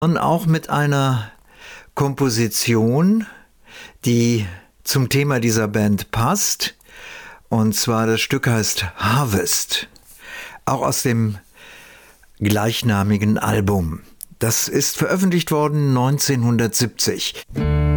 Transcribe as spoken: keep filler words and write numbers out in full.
Und auch mit einer Komposition, die zum Thema dieser Band passt. Und zwar das Stück heißt Harvest, auch aus dem gleichnamigen Album. Das ist veröffentlicht worden neunzehnhundertsiebzig.